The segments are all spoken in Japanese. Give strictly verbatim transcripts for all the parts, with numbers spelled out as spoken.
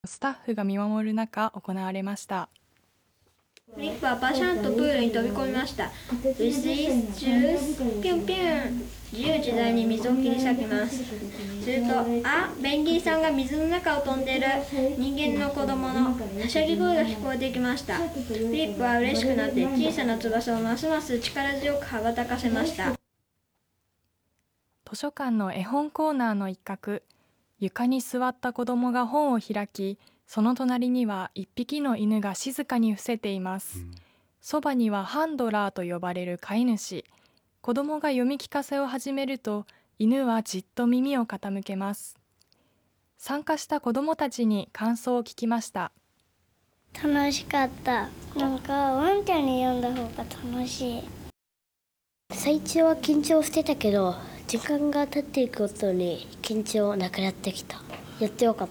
スタッフが見守る中行われました。 フリップはバシャンとプールに飛び込みました。ウィスイスジュースピュンピュン、自由自在に水を切り裂きます。すると、あ、ペンギンさんが水の中を飛んでる。人間の子供のはしゃぎ声が聞こえてきました。フリップは嬉しくなって小さな翼をますます力強く羽ばたかせました。 図書館の絵本コーナーの一角、床に座った子供が本を開き、その隣には一匹の犬が静かに伏せています。そばにはハンドラーと呼ばれる飼い主。子供が読み聞かせを始めると、犬はじっと耳を傾けます。参加した子供たちに感想を聞きました。 楽しかった。なんかワンちゃんに読んだ方が楽しい。最初は緊張してたけど、時間が経っていくごとに緊張なくなってきた。やってよかった。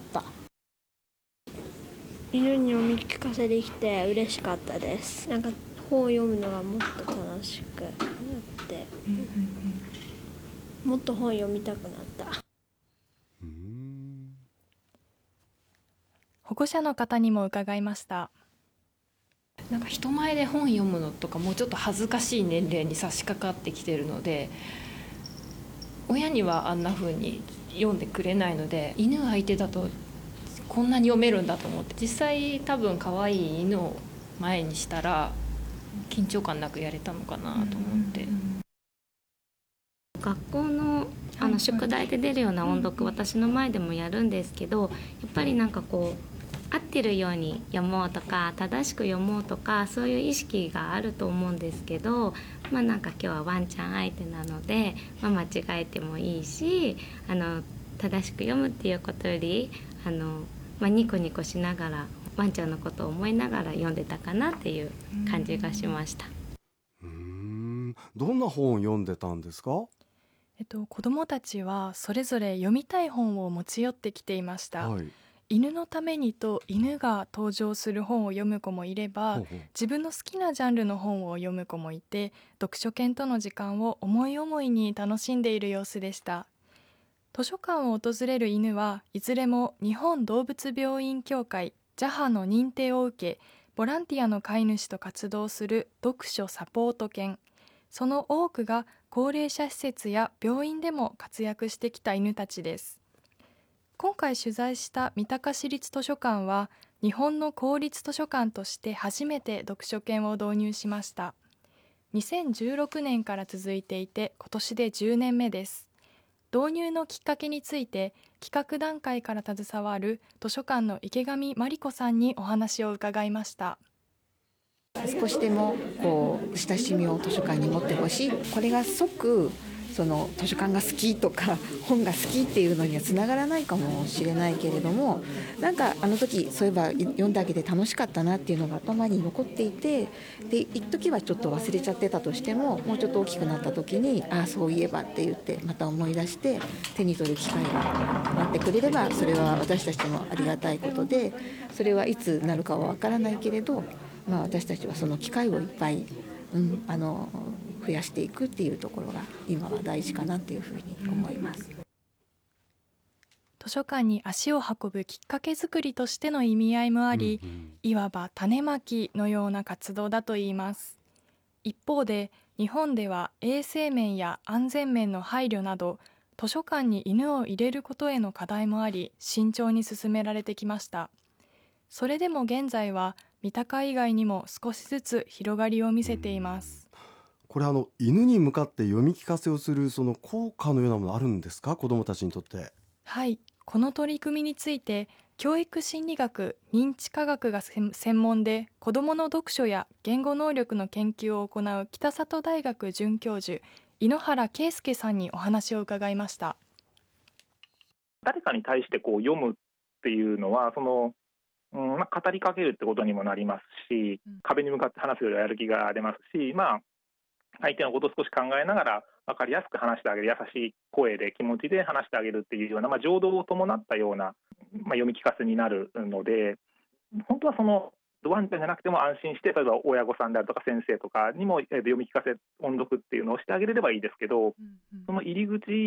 犬に読み聞かせできて嬉しかったです。なんか本を読むのがもっと楽しくなって、うんうんうん、もっと本読みたくなった。 うーん保護者の方にも伺いました。 なんか人前で本読むのとかもうちょっと恥ずかしい年齢に差し掛かってきてるので、親にはあんな風に読んでくれないので、犬相手だとこんなに読めるんだと思って、実際多分可愛い犬を前にしたら緊張感なくやれたのかなと思って。 学校のあの宿題で出るような音読、私の前でもやるんですけど、やっぱりなんかこう合ってるように読もうとか正しく読もうとか、そういう意識があると思うんですけど、まあなんか今日はワンちゃん相手なので、まあ、間違えてもいいし、あの正しく読むっていうことよりあの、まあ、ニコニコしながらワンちゃんのことを思いながら読んでたかなっていう感じがしました。 うーんどんな本を読んでたんですか？ えっと、子どもたちはそれぞれ読みたい本を持ち寄ってきていました。 はい、 犬のためにと犬が登場する本を読む子もいれば、 ほうほう自分の好きなジャンルの本を読む子もいて、読書犬との時間を思い思いに楽しんでいる様子でした。図書館を訪れる犬はいずれも日本動物病院協会ジャハの認定を受け、ボランティアの飼い主と活動する読書サポート犬。その多くが高齢者施設や病院でも活躍してきた犬たちです。今回取材した三鷹市立図書館は、日本の公立図書館として初めて読書券を導入しました。にせんじゅうろくねんから続いていて、今年でじゅうねんめです。導入のきっかけについて、企画段階から携わる図書館の池上真理子さんにお話を伺いました。 少しでもこう親しみを図書館に持ってほしい、これが即その図書館が好きとか本が好きっていうのにはつながらないかもしれないけれども、なんかあの時そういえば読んであげて楽しかったなっていうのが頭に残っていて、で一時はちょっと忘れちゃってたとしても、もうちょっと大きくなった時にああそういえばって言ってまた思い出して手に取る機会がなってくれれば、それは私たちもありがたいことで、それはいつなるかはわからないけれど、まあ、私たちはその機会をいっぱい、うん、あの増やしていくっていうところが今は大事かなっていうふうに思います。 図書館に足を運ぶきっかけ作りとしての意味合いもあり、 うんうん、 いわば種まきのような活動だといいます。一方で、日本では衛生面や安全面の配慮など、図書館に犬を入れることへの課題もあり、慎重に進められてきました。それでも現在は三鷹以外にも少しずつ広がりを見せています。 これあの犬に向かって読み聞かせをするその効果のようなものあるんですか？子どもたちにとって。 はい、この取り組みについて教育心理学、認知科学が専門で子どもの読書や言語能力の研究を行う北里大学准教授井ノ原圭介さんにお話を伺いました。 誰かに対してこう読むっていうのはそのうんまあ、語りかけるってことにもなりますし、壁に向かって話すよりはやる気が出ますし、まあ、相手のことを少し考えながら分かりやすく話してあげる、優しい声で気持ちで話してあげるっていうような、まあ、情動を伴ったような、まあ、読み聞かせになるので、本当はそのワンちゃんじゃなくても安心して、例えば親御さんであるとか先生とかにも読み聞かせ音読っていうのをしてあげれればいいですけど、その入り口